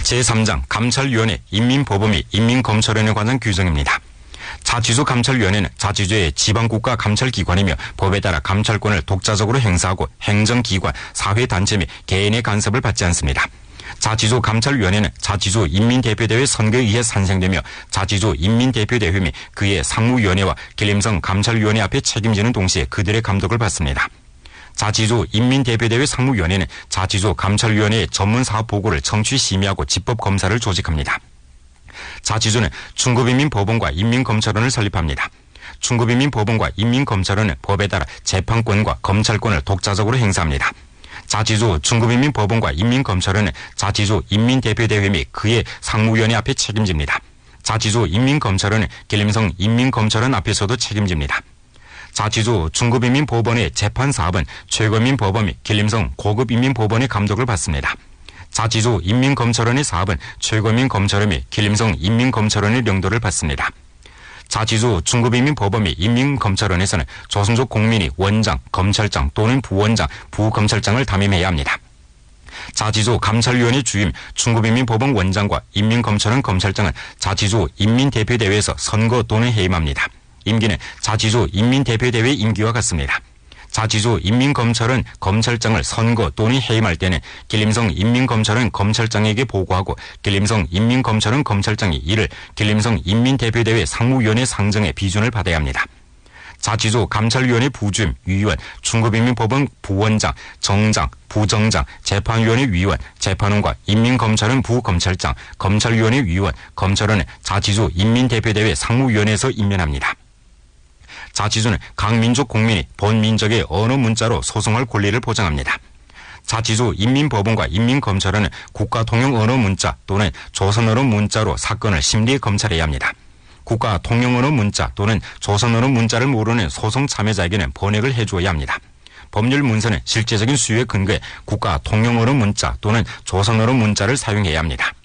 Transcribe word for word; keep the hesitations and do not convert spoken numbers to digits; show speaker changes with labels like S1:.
S1: 제삼 장 감찰위원회 인민법원 및 인민검찰원에 관한 규정입니다. 자치수감찰위원회는 자치주의 지방국가 감찰기관이며 법에 따라 감찰권을 독자적으로 행사하고 행정기관, 사회단체 및 개인의 간섭을 받지 않습니다. 자치수 감찰위원회는 자치수 인민대표대회 선거에 의해 산생되며 자치수 인민대표대회 및 그의 상무위원회와 길림성 감찰위원회 앞에 책임지는 동시에 그들의 감독을 받습니다. 자치수 인민대표대회 상무위원회는 자치수 감찰위원회의 전문사업 보고를 청취 심의하고 집법검사를 조직합니다. 자치수는 중급인민법원과 인민검찰원을 설립합니다. 중급인민법원과 인민검찰원은 법에 따라 재판권과 검찰권을 독자적으로 행사합니다. 자치수 중급인민법원과 인민검찰원은 자치수 인민대표대회 및 그의 상무위원회 앞에 책임집니다. 자치수 인민검찰원은 길림성 인민검찰원 앞에서도 책임집니다. 자치수 중급인민법원의 재판사업은 최고인민법원 및 길림성 고급인민법원의 감독을 받습니다. 자치수 인민검찰원의 사업은 최고인민검찰원 및 길림성 인민검찰원의 영도를 받습니다. 자치수 중급인민법원 및 인민검찰원에서는 조선족 공민이 원장, 검찰장 또는 부원장, 부검찰장을 담임해야 합니다. 자치수 감찰위원회 주임 중급인민법원 원장과 인민검찰원 검찰장은 자치수 인민대표대회에서 선거 또는 해임합니다. 임기는 자치수 인민대표대회 임기와 같습니다. 자치수 인민검찰은 검찰장을 선거 또는 해임할 때는 길림성 인민검찰은 검찰장에게 보고하고 길림성 인민검찰은 검찰장이 이를 길림성 인민대표대회 상무위원회 상정의 비준을 받아야 합니다. 자치수 감찰위원회 부주임, 위원, 중급인민법원 부원장, 정장, 부정장, 재판위원회 위원, 재판원과 인민검찰은 부검찰장, 검찰위원회 위원, 검찰원은 자치수 인민대표대회 상무위원회에서 임명합니다. 자치수는 각 민족 국민이 본 민족의 언어 문자로 소송할 권리를 보장합니다. 자치수 인민법원과 인민검찰원은 국가 통용 언어 문자 또는 조선 언어 문자로 사건을 심리 검찰해야 합니다. 국가 통용 언어 문자 또는 조선 언어 문자를 모르는 소송 참여자에게는 번역을 해주어야 합니다. 법률 문서는 실제적인 수요에 근거해 국가 통용 언어 문자 또는 조선 언어 문자를 사용해야 합니다.